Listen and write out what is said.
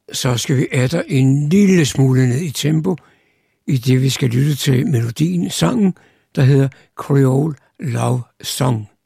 så skal vi atter en lille smule ned i tempo, i det vi skal lytte til melodien, sangen, der hedder Creole Love Song.